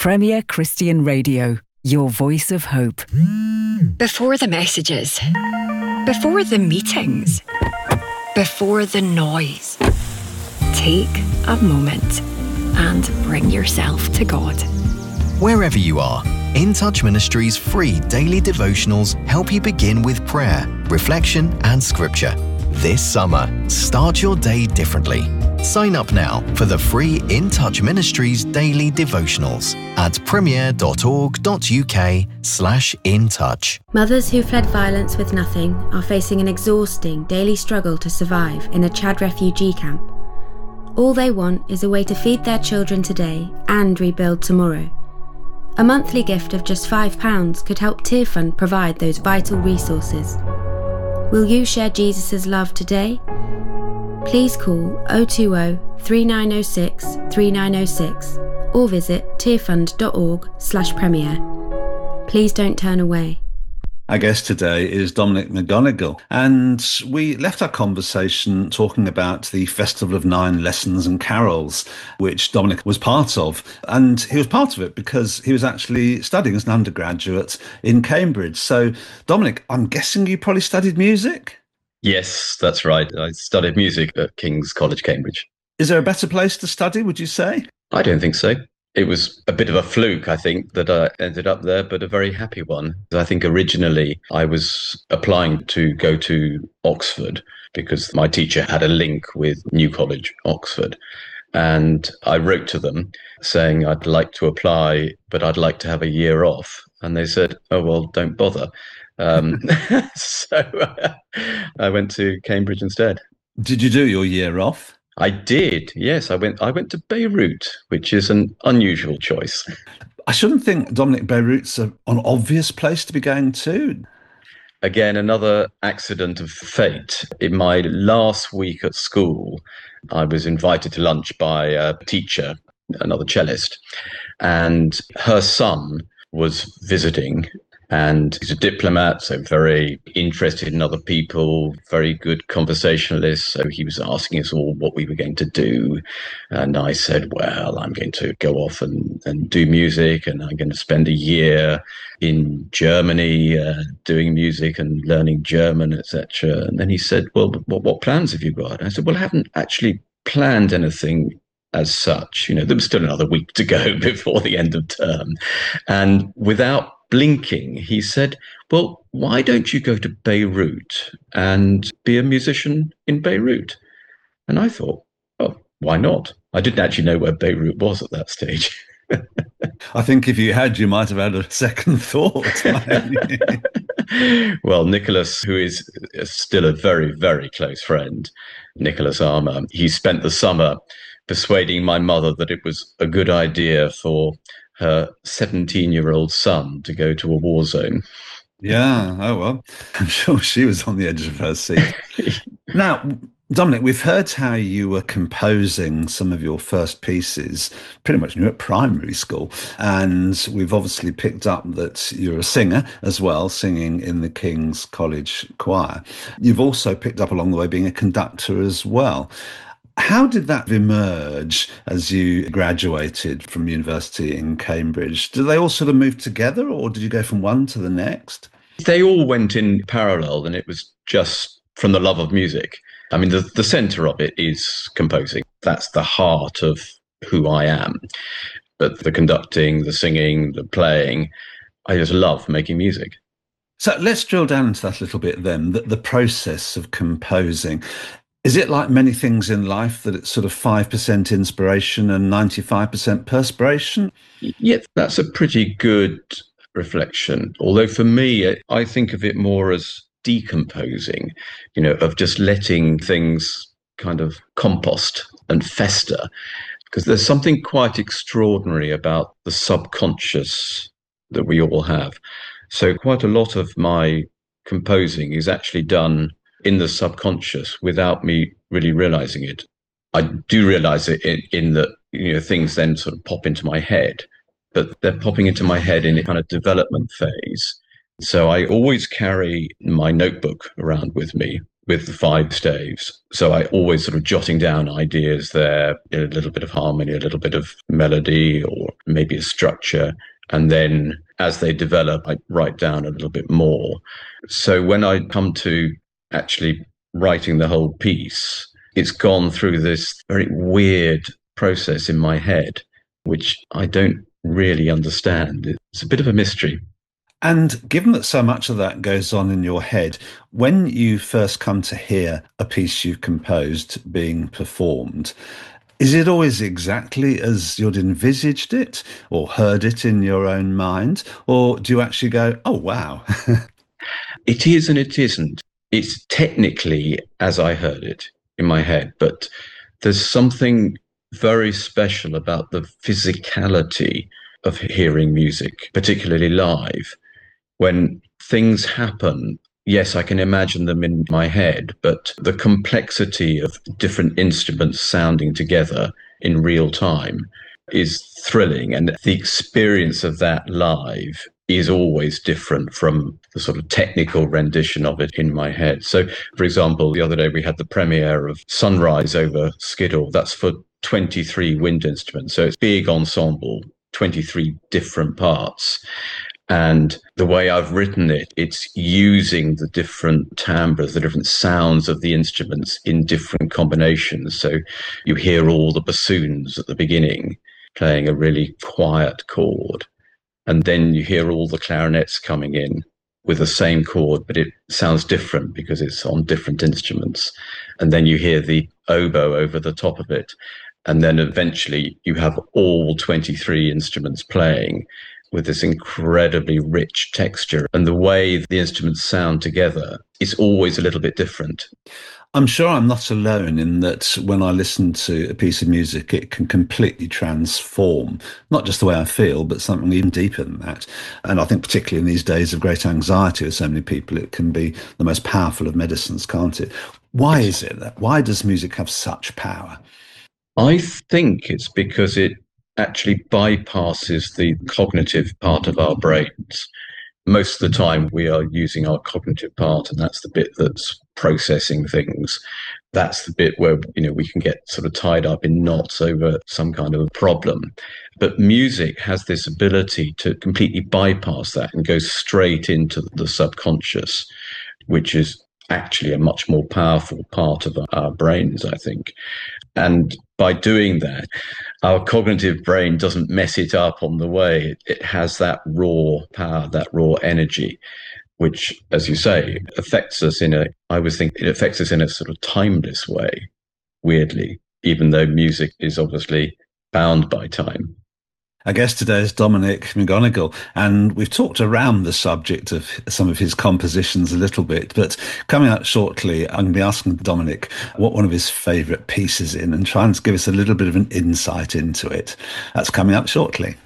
Premier Christian Radio, your voice of hope. Before the messages, before the meetings, before the noise, take a moment and bring yourself to God. Wherever you are, In Touch Ministries' free daily devotionals help you begin with prayer, reflection, and scripture. This summer, start your day differently. Sign up now for the free In Touch Ministries daily devotionals at premier.org.uk/intouch. Mothers who fled violence with nothing are facing an exhausting daily struggle to survive in a Chad refugee camp. All they want is a way to feed their children today and rebuild tomorrow. A monthly gift of just £5 could help Tearfund provide those vital resources. Will you share Jesus' love today? Please call 020 3906 3906 or visit tearfund.org/premier. Please don't turn away. Our guest today is Dominic McGonigal, and we left our conversation talking about the Festival of Nine Lessons and Carols, which Dominic was part of. And he was part of it because he was actually studying as an undergraduate in Cambridge. So, Dominic, I'm guessing you probably studied music? Yes, that's right. I studied music at King's College, Cambridge. Is there a better place to study, would you say? I don't think so. It was a bit of a fluke, I think, that I ended up there, but a very happy one. I think originally I was applying to go to Oxford because my teacher had a link with New College, Oxford. And I wrote to them saying I'd like to apply, but I'd like to have a year off. And they said, oh, well, don't bother. So I went to Cambridge instead. Did you do your year off? I did, yes. I went to Beirut, which is an unusual choice. I shouldn't think, Dominic, Beirut's an obvious place to be going to. Again, another accident of fate. In my last week at school, I was invited to lunch by a teacher, another cellist, and her son was visiting. And he's a diplomat, so very interested in other people, very good conversationalist. So he was asking us all what we were going to do. And I said, well, I'm going to go off and do music, and I'm going to spend a year in Germany doing music and learning German, etc. And then he said, well, what plans have you got? And I said, well, I haven't actually planned anything as such. You know, there was still another week to go before the end of term. And without blinking, he said, well, why don't you go to Beirut and be a musician in Beirut? And I thought, oh, why not? I didn't actually know where Beirut was at that stage. I think if you had, you might have had a second thought. Well, Nicholas, who is still a very, very close friend, Nicholas Armour, he spent the summer persuading my mother that it was a good idea for her 17-year-old son to go to a war zone. Yeah, oh well, I'm sure she was on the edge of her seat. Now, Dominic, we've heard how you were composing some of your first pieces pretty much when you were at primary school, and we've obviously picked up that you're a singer as well, singing in the King's College Choir. You've also picked up along the way being a conductor as well. How did that emerge as you graduated from university in Cambridge? Did they all sort of move together, or did you go from one to the next? They all went in parallel, and it was just from the love of music. I mean, the centre of it is composing. That's the heart of who I am. But the conducting, the singing, the playing, I just love making music. So let's drill down into that a little bit then, the process of composing. Is it like many things in life that it's sort of 5% inspiration and 95% perspiration? Yeah, that's a pretty good reflection. Although for me, I think of it more as decomposing, of just letting things kind of compost and fester. Because there's something quite extraordinary about the subconscious that we all have. So quite a lot of my composing is actually done in the subconscious without me really realizing it. I do realize it in that, things then sort of pop into my head, but they're popping into my head in a kind of development phase. So I always carry my notebook around with me with the 5 staves. So I always sort of jotting down ideas there, a little bit of harmony, a little bit of melody, or maybe a structure, and then as they develop, I write down a little bit more. So when I come to actually writing the whole piece, it's gone through this very weird process in my head, which I don't really understand. It's a bit of a mystery. And given that so much of that goes on in your head, when you first come to hear a piece you've composed being performed, is it always exactly as you'd envisaged it or heard it in your own mind? Or do you actually go, oh, wow? It is and it isn't. It's technically as I heard it in my head, but there's something very special about the physicality of hearing music, particularly live. When things happen, yes, I can imagine them in my head, but the complexity of different instruments sounding together in real time is thrilling. And the experience of that live is always different from the sort of technical rendition of it in my head. So, for example, the other day we had the premiere of Sunrise over Skiddaw. That's for 23 wind instruments. So it's big ensemble, 23 different parts. And the way I've written it, it's using the different timbres, the different sounds of the instruments in different combinations. So you hear all the bassoons at the beginning playing a really quiet chord. And then you hear all the clarinets coming in with the same chord, but it sounds different because it's on different instruments. And then you hear the oboe over the top of it. And then eventually you have all 23 instruments playing with this incredibly rich texture. And the way the instruments sound together is always a little bit different. I'm sure I'm not alone in that when I listen to a piece of music, it can completely transform, not just the way I feel, but something even deeper than that. And I think particularly in these days of great anxiety with so many people, it can be the most powerful of medicines, can't it? Why is it that? Why does music have such power? I think it's because it actually bypasses the cognitive part of our brains. Most of the time we are using our cognitive part, and that's the bit that's processing things. That's the bit where, we can get sort of tied up in knots over some kind of a problem. But music has this ability to completely bypass that and go straight into the subconscious, which is actually a much more powerful part of our brains, I think. And by doing that, our cognitive brain doesn't mess it up on the way. It has that raw power, that raw energy, which, as you say, affects us it affects us in a sort of timeless way, weirdly, even though music is obviously bound by time. Our guest today is Dominic McGonigal, and we've talked around the subject of some of his compositions a little bit, but coming up shortly, I'm going to be asking Dominic what one of his favourite pieces is and trying to give us a little bit of an insight into it. That's coming up shortly.